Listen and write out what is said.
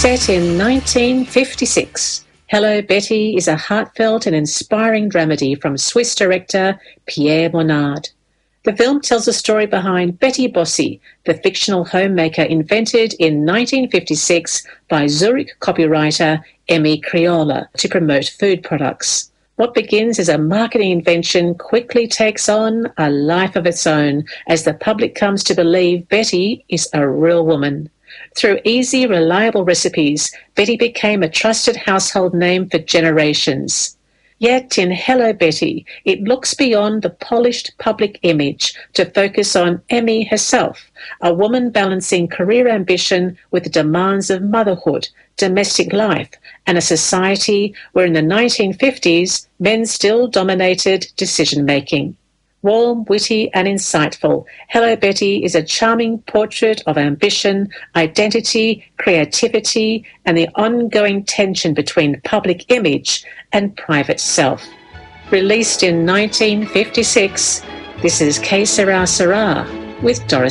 Set in 1956, Hello, Betty is a heartfelt and inspiring dramedy from Swiss director Pierre Bonnard. The film tells the story behind Betty Bossi, the fictional homemaker invented in 1956 by Zurich copywriter Emmy Criolla to promote food products. What begins as a marketing invention quickly takes on a life of its own as the public comes to believe Betty is a real woman. Through easy, reliable recipes, Betty became a trusted household name for generations. Yet in Hello, Betty, it looks beyond the polished public image to focus on Emmy herself, a woman balancing career ambition with the demands of motherhood, domestic life, and a society where in the 1950s men still dominated decision-making. Warm, witty, and insightful, Hello, Betty is a charming portrait of ambition, identity, creativity, and the ongoing tension between public image and private self. Released in 1956, this is Que Sera Sera with Doris